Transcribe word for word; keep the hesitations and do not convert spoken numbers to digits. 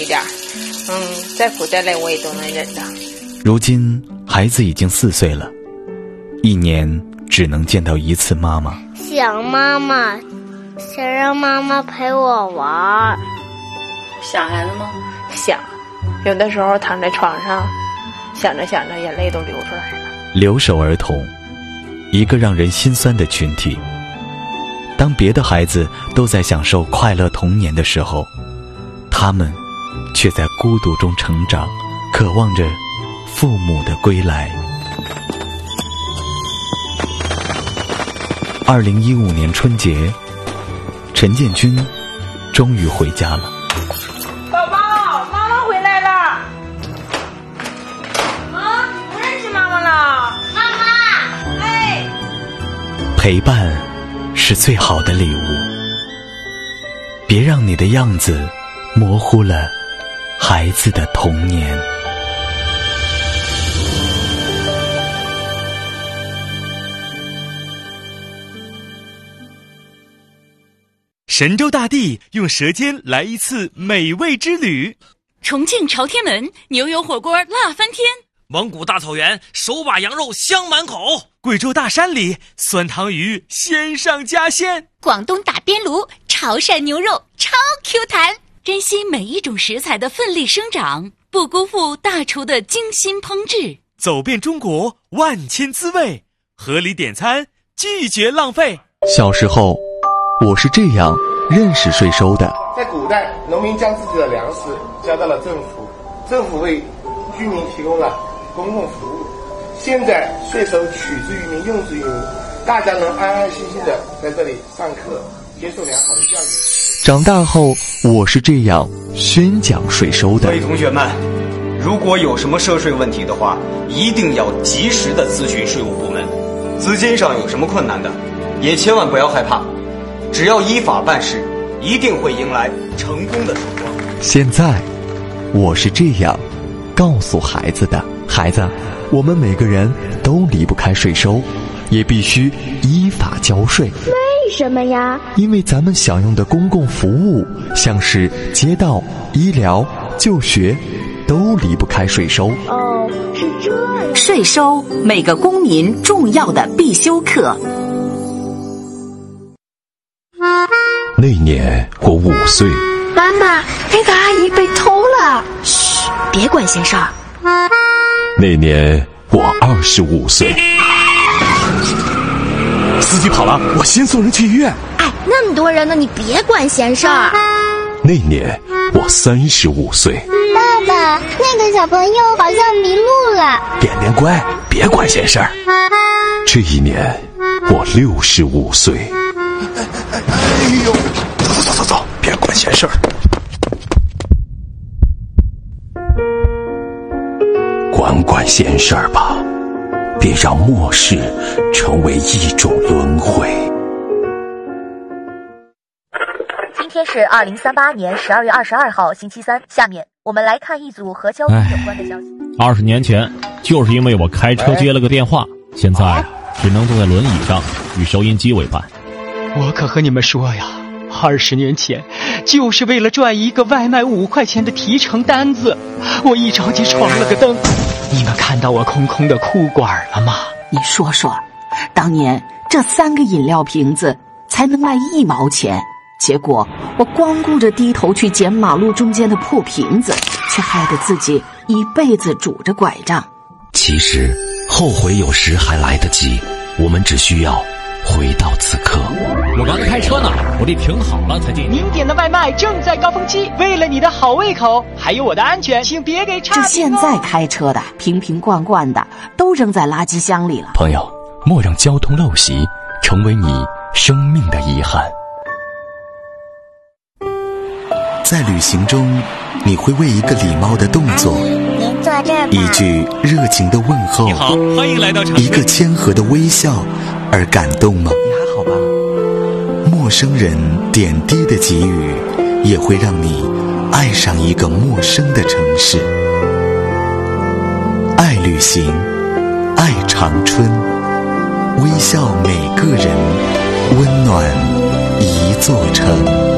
点，嗯，再苦再累我也都能忍着。 如今孩子已经四岁了，一年只能见到一次妈妈。 想妈妈，想让妈妈陪我玩。 想孩子吗？想，有的时候躺在床上，想着想着眼泪都流出来了。 留守儿童，一个让人心酸的群体。当别的孩子都在享受快乐童年的时候，他们却在孤独中成长，渴望着父母的归来。二零一五年春节，陈建军终于回家了。 宝宝，妈妈回来了。啊，不认识妈妈了。 妈妈， 哎， 陪伴是最好的礼物，别让你的样子模糊了孩子的童年。 神州大地用舌尖来一次美味之旅， 重庆朝天门牛油火锅辣翻天， 蒙古大草原手把羊肉香满口， 贵州大山里酸汤鱼鲜上加鲜， 广东打边炉潮汕牛肉超 Q 弹。珍惜每一种食材的奋力生长，不辜负大厨的精心烹制。 走遍中国万千滋味，合理点餐，拒绝浪费。 小时候我是这样认识税收的。 在古代，农民将自己的粮食交到了政府，政府为居民提供了公共服务。现在税收取之于民，用之于民，大家能安安心心的在这里上课，接受良好的教育。 长大后我是这样宣讲税收的。 各位同学们，如果有什么涉税问题的话，一定要及时的咨询税务部门。资金上有什么困难的，也千万不要害怕，只要依法办事，一定会迎来成功的曙光。 现在我是这样告诉孩子的。孩子，我们每个人都离不开税收，也必须依法交税。 为什么呀？ 因为咱们享用的公共服务，像是街道、医疗、就学，都离不开税收。 哦，是这样。 税收，每个公民重要的必修课。 那年我五岁。 妈妈，那个阿姨被偷了。 嘘，别管闲事儿。 那年我二十五岁。 司机跑了，我先送人去医院。 哎，那么多人呢，你别管闲事儿。 那年我三十五岁。 爸爸，那个小朋友好像迷路了。 点点乖，别管闲事儿。这一年我六十五岁。 哎呦，走走走走，别管闲事儿。 管管闲事儿吧，别让末世成为一种轮回。 今天是二零三八年十二月二十二号星期三，下面我们来看一组和交通有关的消息。 二十年前，就是因为我开车接了个电话，现在只能坐在轮椅上与收音机为伴。 我可和你们说呀，二十年前就是为了赚一个外卖五块钱的提成单子，我一着急闯了个灯。你们看到我空空的裤管了吗？ 你说说，当年这三个饮料瓶子才能卖一毛钱，结果我光顾着低头去捡马路中间的破瓶子，却害得自己一辈子拄着拐杖。 其实后悔有时还来得及，我们只需要回到此刻。 我刚开车呢，我得停好了才进。 您点的外卖正在高峰期，为了你的好胃口，还有我的安全，请别给差评哦。 这现在开车的瓶瓶罐罐的都扔在垃圾箱里了。 朋友，莫让交通陋习成为你生命的遗憾。 在旅行中，你会为一个礼貌的动作， 您坐这儿吧， 一句热情的问候， 你好，欢迎来到长春， 一个谦和的微笑而感动吗？ 你还好吧？ 陌生人点滴的给予，也会让你爱上一个陌生的城市。爱旅行，爱长春，微笑每个人，温暖一座城。